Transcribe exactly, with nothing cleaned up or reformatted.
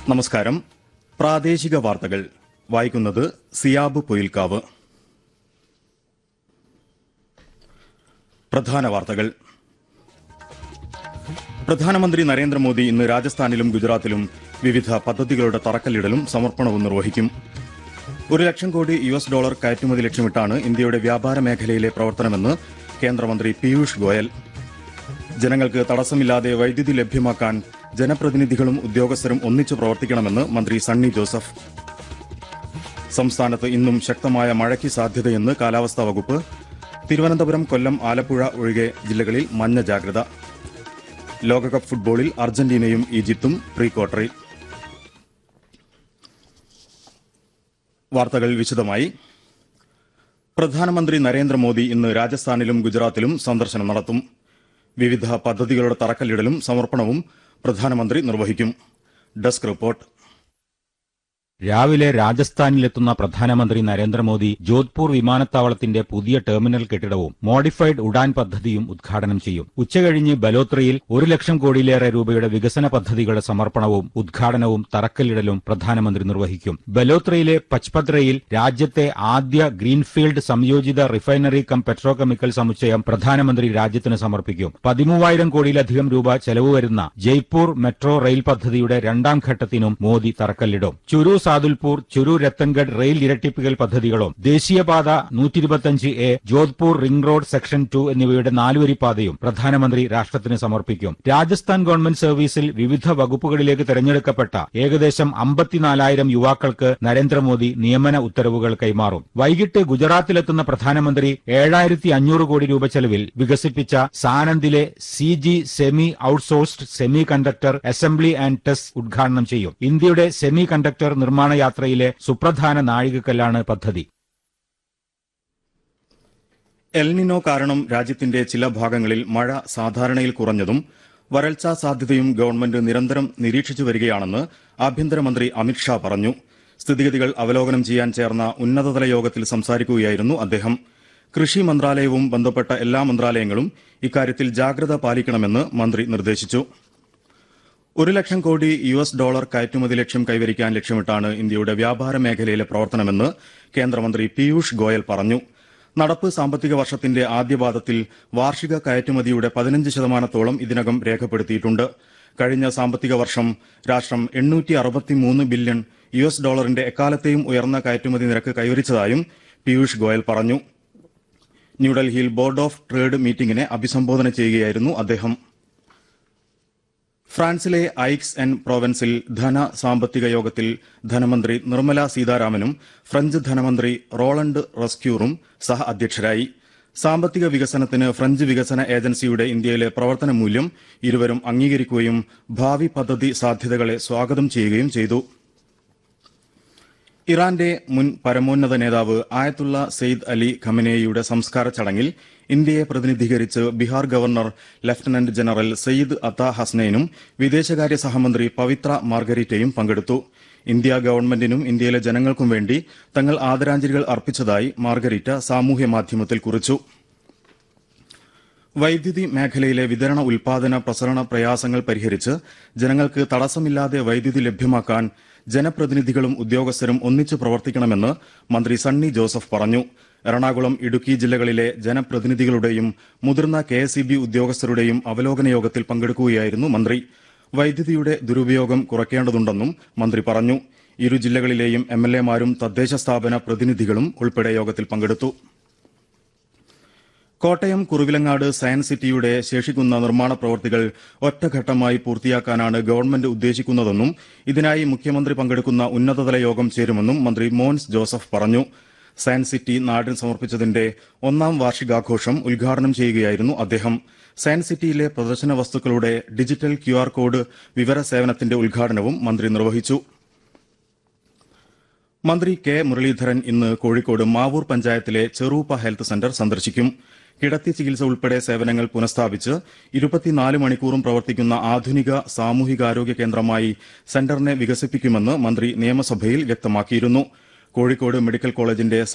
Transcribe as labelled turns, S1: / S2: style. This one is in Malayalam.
S1: നമസ്കാരം. പ്രാദേശിക വാർത്തകൾ വായിക്കുന്നത് സിയാബ് പൊയിൽക്കാവ്. പ്രധാന വാർത്തകൾ. പ്രധാനമന്ത്രി നരേന്ദ്രമോദി ഇന്ന് രാജസ്ഥാനിലും ഗുജറാത്തിലും വിവിധ പദ്ധതികളുടെ തറക്കല്ലിടലും സമർപ്പണവും നിർവഹിക്കും. ഒരു lakh crore U S dollar കയറ്റുമതി ലക്ഷ്യമിട്ടാണ് ഇന്ത്യയുടെ വ്യാപാര മേഖലയിലെ പ്രവർത്തനമെന്ന് കേന്ദ്രമന്ത്രി പീയൂഷ് ഗോയൽ. ജനങ്ങൾക്ക് തടസ്സമില്ലാതെ വൈദ്യുതി ലഭ്യമാക്കാൻ ജനപ്രതിനിധികളും ഉദ്യോഗസ്ഥരും ഒന്നിച്ചു പ്രവർത്തിക്കണമെന്ന് മന്ത്രി സണ്ണി ജോസഫ്. സംസ്ഥാനത്ത് ഇന്നും ശക്തമായ മഴയ്ക്ക് സാധ്യതയെന്ന് കാലാവസ്ഥാ വകുപ്പ്. തിരുവനന്തപുരം, കൊല്ലം, ആലപ്പുഴ ഒഴികെ ജില്ലകളിൽ മഞ്ഞ ജാഗ്രത. ലോകകപ്പ് ഫുട്ബോളിൽ അർജന്റീനയും ഈജിപ്തും പ്രീ ക്വാർട്ടറിൽ. വാർത്തകൾ വിശദമായി. പ്രധാനമന്ത്രി നരേന്ദ്രമോദി ഇന്ന് രാജസ്ഥാനിലും ഗുജറാത്തിലും സന്ദർശനം നടത്തും. വിവിധ പദ്ധതികളുടെ തറക്കല്ലിടലും സമർപ്പണവും പ്രധാനമന്ത്രി നിർവഹിക്കും. Desk report.
S2: രാവിലെ രാജസ്ഥാനിലെത്തുന്ന പ്രധാനമന്ത്രി നരേന്ദ്രമോദി ജോധ്പൂർ വിമാനത്താവളത്തിന്റെ പുതിയ ടെർമിനൽ കെട്ടിടവും മോഡിഫൈഡ് ഉഡാൻ പദ്ധതിയും ഉദ്ഘാടനം ചെയ്യും. ഉച്ചകഴിഞ്ഞ് ബലോത്രയിൽ ഒരു ലക്ഷം കോടിയിലേറെ രൂപയുടെ വികസന പദ്ധതികളുടെ സമർപ്പണവും ഉദ്ഘാടനവും തറക്കല്ലിടലും പ്രധാനമന്ത്രി നിർവഹിക്കും. ബലോത്രയിലെ പച്പദ്രയിൽ രാജ്യത്തെ ആദ്യ ഗ്രീൻഫീൽഡ് സംയോജിത റിഫൈനറി കം പെട്രോകെമിക്കൽ സമുച്ചയം പ്രധാനമന്ത്രി രാജ്യത്തിന് സമർപ്പിക്കും. പതിമൂവായിരം കോടിയിലധികം രൂപ ചെലവ് വരുന്ന ജയ്പൂർ മെട്രോ റെയിൽ പദ്ധതിയുടെ രണ്ടാം ഘട്ടത്തിനും മോദി തറക്കല്ലിടും. ചുരു സാദുൽപൂർ, ചുരു രത്തൻഗഡ് റെയിൽ ഇരട്ടിപ്പിക്കൽ പദ്ധതികളും ദേശീയപാത നൂറ്റി ഇരുപത്തിയഞ്ച് A, Jodhpur ring road section two എന്നിവയുടെ നാലുവരിപ്പാതയും പ്രധാനമന്ത്രി രാഷ്ട്രത്തിന് സമർപ്പിക്കും. രാജസ്ഥാൻ ഗവൺമെന്റ് സർവീസിൽ വിവിധ വകുപ്പുകളിലേക്ക് തെരഞ്ഞെടുക്കപ്പെട്ട ഏകദേശം അമ്പത്തിനാലായിരം യുവാക്കൾക്ക് നരേന്ദ്രമോദി നിയമന ഉത്തരവുകൾ കൈമാറും. വൈകിട്ട് ഗുജറാത്തിലെത്തുന്ന പ്രധാനമന്ത്രി ഏഴായിരത്തി അഞ്ഞൂറ് കോടി രൂപ ചെലവിൽ വികസിപ്പിച്ച സാനന്ദിലെ C G semi outsourced semi conductor assembly and test ഉദ്ഘാടനം ചെയ്യും. ഇന്ത്യയുടെ സെമി കണ്ടക്ടർ നിർമ്മാണ യാത്രയിലെ സുപ്രധാന നാഴികക്കല്ലാണ് പദ്ധതി.
S1: എൽനിനോ കാരണം രാജ്യത്തിന്റെ ചില ഭാഗങ്ങളിൽ മഴ സാധാരണയിൽ കുറഞ്ഞതും വരൾച്ചാ സാധ്യതയും ഗവൺമെന്റ് നിരന്തരം നിരീക്ഷിച്ചു വരികയാണെന്ന് ആഭ്യന്തരമന്ത്രി അമിത്ഷാ പറഞ്ഞു. സ്ഥിതിഗതികൾ അവലോകനം ചെയ്യാൻ ചേർന്ന ഉന്നതതല യോഗത്തിൽ സംസാരിക്കുകയായിരുന്നു അദ്ദേഹം. കൃഷി മന്ത്രാലയവും ബന്ധപ്പെട്ട എല്ലാ മന്ത്രാലയങ്ങളും ഇക്കാര്യത്തിൽ ജാഗ്രത പാലിക്കണമെന്ന് മന്ത്രി നിർദ്ദേശിച്ചു. ഒരു lakh crore U S dollar കയറ്റുമതി ലക്ഷ്യം കൈവരിക്കാൻ ലക്ഷ്യമിട്ടാണ് ഇന്ത്യയുടെ വ്യാപാര മേഖലയിലെ പ്രവർത്തനമെന്ന് കേന്ദ്രമന്ത്രി പീയൂഷ് ഗോയൽ പറഞ്ഞു. നടപ്പ് സാമ്പത്തിക വർഷത്തിന്റെ ആദ്യപാദത്തിൽ വാർഷിക കയറ്റുമതിയുടെ പതിനഞ്ച് ശതമാനത്തോളം ഇതിനകം രേഖപ്പെടുത്തിയിട്ടുണ്ട്. കഴിഞ്ഞ സാമ്പത്തിക വർഷം രാഷ്ട്രം എണ്ണൂറ്റി അറുപത്തിമൂന്ന് ബില്യൺ യു എസ് ഡോളറിന്റെ എക്കാലത്തെയും ഉയർന്ന കയറ്റുമതി നിരക്ക് കൈവരിച്ചതായും പീയൂഷ് ഗോയൽ പറഞ്ഞു. ന്യൂഡൽഹിയിൽ ബോർഡ് ഓഫ് ട്രേഡ് മീറ്റിംഗിനെ അഭിസംബോധന ചെയ്യുകയായിരുന്നു അദ്ദേഹം. ഫ്രാൻസിലെ ഐക്സ് എൻ പ്രൊവൻസിൽ ധന സാമ്പത്തിക യോഗത്തിൽ ധനമന്ത്രി നിർമ്മല സീതാരാമനും ഫ്രഞ്ച് ധനമന്ത്രി റോളണ്ട് റസ്ക്യൂറും സഹ അധ്യക്ഷരായി. സാമ്പത്തിക വികസനത്തിന് ഫ്രഞ്ച് വികസന ഏജൻസിയുടെ ഇന്ത്യയിലെ പ്രവർത്തന മൂല്യം ഇരുവരും അംഗീകരിക്കുകയും ഭാവി പദ്ധതി സാധ്യതകളെ സ്വാഗതം ചെയ്യുകയും ചെയ്തു. ഇറാന്റെ മുൻ പരമോന്നത നേതാവ് ആയത്തുള്ള സെയ്ദ് അലി ഖമനേയിയുടെ സംസ്കാര ചടങ്ങിൽ ഇന്ത്യയെ പ്രതിനിധീകരിച്ച് Bihar governor lieutenant general Sayyid അത്ത ഹസ്നൈനും വിദേശകാര്യ സഹമന്ത്രി പവിത്ര മാർഗരീറ്റയും പങ്കെടുത്തു. ഇന്ത്യ ഗവൺമെന്റിനും ഇന്ത്യയിലെ ജനങ്ങൾക്കും വേണ്ടി തങ്ങൾ ആദരാഞ്ജലികൾ അർപ്പിച്ചതായി മാർഗരീറ്റ സാമൂഹ്യമാധ്യമത്തിൽ കുറിച്ചു. വൈദ്യുതി മേഖലയിലെ വിതരണ, ഉൽപാദന, പ്രസരണ പ്രയാസങ്ങൾ പരിഹരിച്ച് ജനങ്ങൾക്ക് തടസ്സമില്ലാതെ വൈദ്യുതി ലഭ്യമാക്കാൻ ജനപ്രതിനിധികളും ഉദ്യോഗസ്ഥരും ഒന്നിച്ചു പ്രവർത്തിക്കണമെന്ന് മന്ത്രി സണ്ണി ജോസഫ് പറഞ്ഞു. എറണാകുളം, ഇടുക്കി ജില്ലകളിലെ ജനപ്രതിനിധികളുടെയും മുതിർന്ന കെ എസ് ഇ ബി ഉദ്യോഗസ്ഥരുടെയും അവലോകന യോഗത്തിൽ പങ്കെടുക്കുകയായിരുന്നു മന്ത്രി. വൈദ്യുതിയുടെ ദുരുപയോഗം കുറയ്ക്കേണ്ടതുണ്ടെന്നും മന്ത്രി പറഞ്ഞു. ഇരു ജില്ലകളിലെയും എം എൽ എമാരും തദ്ദേശ സ്ഥാപന പ്രതിനിധികളും ഉൾപ്പെടെ യോഗത്തിൽ പങ്കെടുത്തു. കോട്ടയം കുറുവിലങ്ങാട് സയൻസ് സിറ്റിയുടെ ശേഷിക്കുന്ന നിർമ്മാണ പ്രവൃത്തികൾ ഒറ്റഘട്ടമായി പൂർത്തിയാക്കാനാണ് ഗവൺമെന്റ് ഉദ്ദേശിക്കുന്നതെന്നും ഇതിനായി മുഖ്യമന്ത്രി പങ്കെടുക്കുന്ന ഉന്നതതല യോഗം ചേരുമെന്നും മന്ത്രി മോൻസ് ജോസഫ് പറഞ്ഞു. സയൻസ് സിറ്റി നാടിന് സമർപ്പിച്ചതിന്റെ ഒന്നാം വാർഷികാഘോഷം ഉദ്ഘാടനം ചെയ്യുകയായിരുന്നു അദ്ദേഹം. സയൻസ് സിറ്റിയിലെ പ്രദർശന വസ്തുക്കളുടെ ഡിജിറ്റൽ ക്യു ആർ കോഡ് വിവര സേവനത്തിന്റെ ഉദ്ഘാടനവും മന്ത്രി നിർവഹിച്ചു. മന്ത്രി കെ മുരളീധരൻ ഇന്ന് കോഴിക്കോട് മാവൂർ പഞ്ചായത്തിലെ ചെറൂപ്പ ഹെൽത്ത് സെന്റർ സന്ദർശിക്കും. കിടത്തി ചികിത്സ ഉൾപ്പെടെ സേവനങ്ങൾ പുനഃസ്ഥാപിച്ച് ഇരുപത്തിനാല് മണിക്കൂറും പ്രവർത്തിക്കുന്ന ആധുനിക സാമൂഹികാരോഗ്യ കേന്ദ്രമായി സെന്ററിനെ വികസിപ്പിക്കുമെന്ന് മന്ത്രി നിയമസഭയിൽ വ്യക്തമാക്കിയിരുന്നു. കോഴിക്കോട് മെഡിക്കൽ കോളേജിന്റെ